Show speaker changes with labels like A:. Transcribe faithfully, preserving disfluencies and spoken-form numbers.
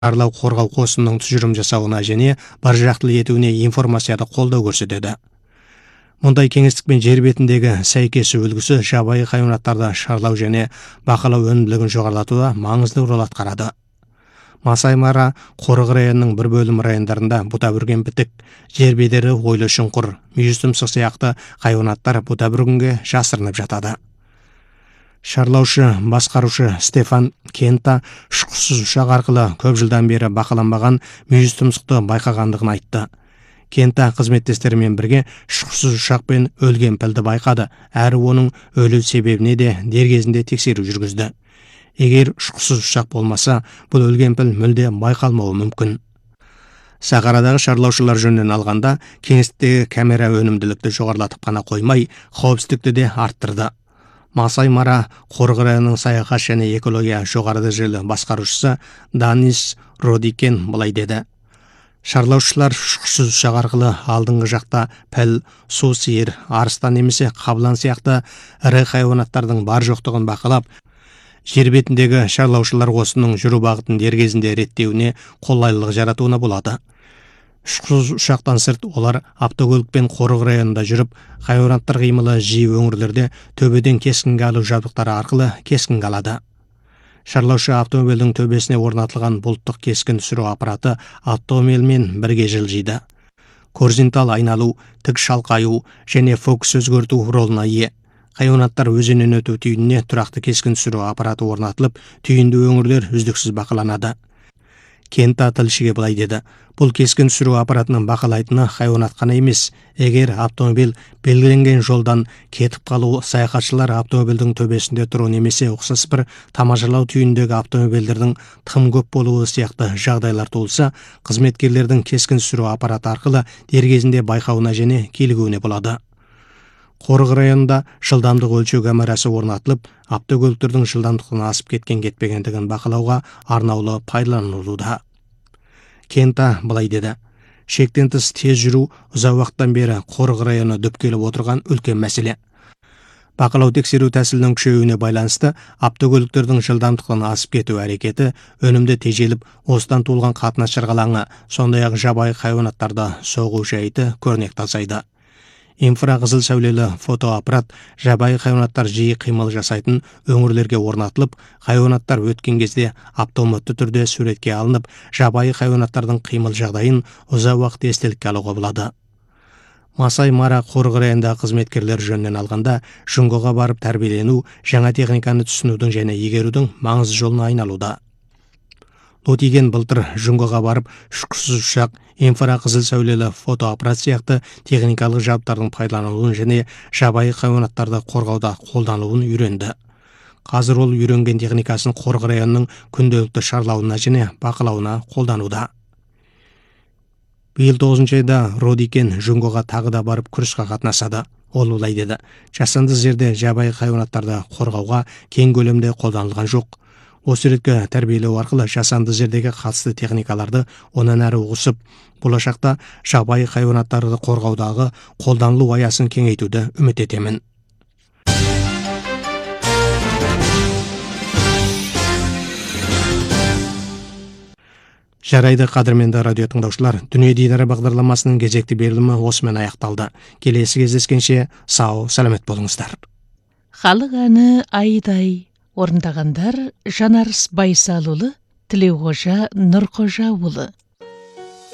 A: Шарлау қорғау қосынның тұжырым жасауына және бар жақтылы етуіне информацияда қолдау көрсетеді. Мұндай кеңістікпен жер бетіндегі сәйкесі үлгісі жабайы хайуанаттарды шарлау және бақылау өнімділігін жоғарылатуда маңызды рөл атқарады. Масай Мара қорық районының бір бөлім райондарында бұта-бүрген бітік, жер бедері ойлы шұңқыр, мүйіз тұмсық сияқты хайуанаттар бұта-бүргенге жасырынып жатады. Шарлаушы басқарушы Стефан Кента ұшқышсыз ұшақ арқылы көп жылдан бері бақыланбаған мүйіз тұмсықты байқағандығын айтты. Кента қызметтестерімен бірге ұшқышсыз ұшақпен өлген пілді байқады, әрі оның өлу себебіне де дер кезінде тексеру жүргізді. Егер ұшқышсыз ұшақ болмаса, бұл өлген піл мүлде байқалмауы мүмкін. Сахарадағы шарлаушылар жөнінен алғанда, кеңістіктегі камера өнімділікті жоғарылатып қана қоймай, қауіпсіздікті де арттырды. Масай Мара қорық районының саяхат және экология жоғары дәрежелі басқарушысы Данис Родикен былай деді. Шарлаушылар ұшқышсыз ұшақ арқылы алдыңғы жақта піл, су сиыр, арыстан немесе қабылан сияқты ірі хайуанаттардың бар жоқтығын бақылап, жер бетіндегі шарлаушылар осының жүру бағытын дер кезінде реттеуіне қолайлылық жаратуына болады. Ұшқышсыз ұшақтан сырт олар автокөлікпен қорық районында жүріп, хайуанаттар қимылы жиі өңірлерде төбеден кескінге алу жабдықтары арқылы кескінге алады. Шарлаушы автомобильдің төбесіне орнатылған бұлттық кескін түсіру аппараты автомобильмен бірге жылжиды. Горизонтал айналу, тік шалқаю және фокус өзгерту ролына ие. Хайуанаттар өзеннен өту түйініне тұрақты кескін түсіру аппараты орнатылып, түйінді өңірлер үздіксіз бақыланады. Кента тілшіге былай деді. Бұл кескін түсіру аппаратының бақылайтыны хайуанат қана емес. Егер автомобиль белгіленген жолдан кетіп қалу, саяхатшылар автомобильдің төбесінде тұру немесе ұқсас бір тамашалау түйіндегі автомобильдердің тым көп болуы сияқты жағдайлар туылса, қызметкерлердің кескін түсіру аппараты арқылы дер кезінде байқауына және келігуіне болады. Қорық районында жылдамдық өлшеу камерасы орнатылып, автокөліктердің жылдамдықтан асып кеткен кетпегендігін бақылауға арнаулы пайдаланылуда. Кента былай деді. Шектен тыс тез жүру ұзақ уақыттан бері қорық районы дөп келіп отырған үлкен мәселе. Бақылау тексеру тәсілінің күшеюіне байланысты автокөліктердің жылдамдықтан асып кету әрекеті өнімді тежеліп, осыдан туылған қатынас шырғалаңы, сондай-ақ жабайы хайуанаттарды соғу жайты көрнекті азайды. Инфрақызыл сәулелі фотоаппарат жабайы хайуанаттар жиі қимыл жасайтын өңірлерге орнатылып, хайуанаттар өткен кезде автоматты түрде суретке алынып, жабайы хайуанаттардың қимыл жағдайын ұзақ уақыт естелікке алуға болады. Масай Мара қорық районындағы қызметкерлер жөнінен алғанда, жұңғыға барып тәрбиелену, жаңа техниканы түсінудің және игерудің маңызды жолына айналуда. Лотиген былтыр жұңғыға барып, ұшқышсыз ұшақ, инфрақызыл сәулелі фотоаппарат сияқты техникалық жабдықтардың пайдаланылуын және жабайы хайуанаттарды қорғауда қолданылуын үйренді. Қазір ол үйренген техникасын қорық районының күнделікті шарлауына және бақылауына қолдануда. Биыл тоғызыншы айда Родикен жұңғыға тағы да барып күрісқа қатынасады. Ол былай деді. Жасанды жерде жабайы хайуанаттарды қорғауға кең көлемде қолданылған жоқ. Осы ретке тәрбиелеу арқылы жасанды жердегі қатысты техникаларды онан әрі ұғысып, болашақта жабайы хайуанаттарды қорғаудағы қолданылу аясын кеңейтуді үміт етемін. Жарайды, қадірменді радио тыңдаушылар, Дүние дидары бағдарламасының кезекті берілімі осымен аяқталды. Келесі кездескенше сау, сәлемет болыңыздар.
B: Халық әні Айдай. Орындағандар Жанарыс Байсалұлы, Тілеуқожа Нұрқожаұлы.